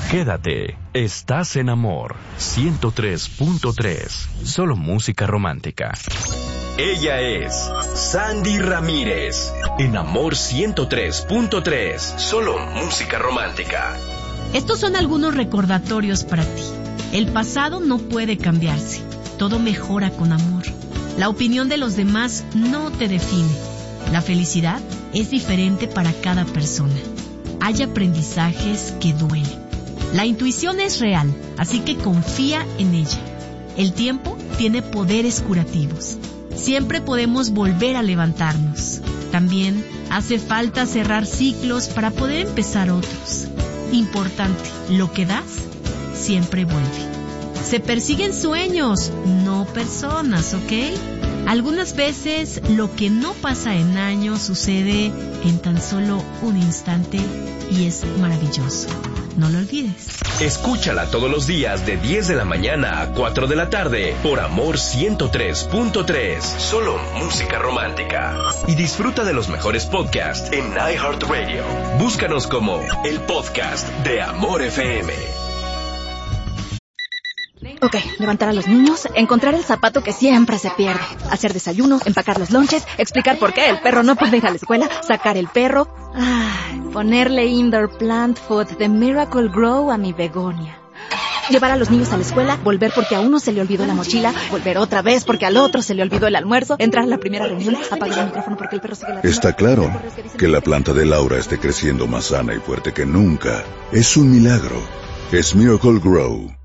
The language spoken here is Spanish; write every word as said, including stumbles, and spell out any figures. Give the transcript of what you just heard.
Quédate, estás en Amor ciento tres punto tres, solo música romántica. Ella es Sandy Ramírez, en Amor ciento tres punto tres, solo música romántica. Estos son algunos recordatorios para ti. El pasado no puede cambiarse, todo mejora con amor. La opinión de los demás no te define. La felicidad es diferente para cada persona. Hay aprendizajes que duelen. La intuición es real, así que confía en ella. El tiempo tiene poderes curativos. Siempre podemos volver a levantarnos. También hace falta cerrar ciclos para poder empezar otros. Importante, lo que das siempre vuelve. Se persiguen sueños, no personas, ¿ok? Algunas veces lo que no pasa en años sucede en tan solo un instante y es maravilloso. No lo olvides. Escúchala todos los días de diez de la mañana a cuatro de la tarde por Amor ciento tres punto tres. Solo música romántica. Y disfruta de los mejores podcasts en iHeartRadio. Búscanos como el podcast de Amor F M. Ok, levantar a los niños, encontrar el zapato que siempre se pierde, hacer desayuno, empacar los lonches, explicar por qué el perro no puede ir a la escuela, sacar el perro, ay, ponerle indoor plant food de Miracle Grow a mi begonia. Llevar a los niños a la escuela, volver porque a uno se le olvidó la mochila, volver otra vez porque al otro se le olvidó el almuerzo, entrar a la primera reunión, apagar el micrófono porque el perro sigue la... Está claro que la planta de Laura esté creciendo más sana y fuerte que nunca. Es un milagro. Es Miracle Grow.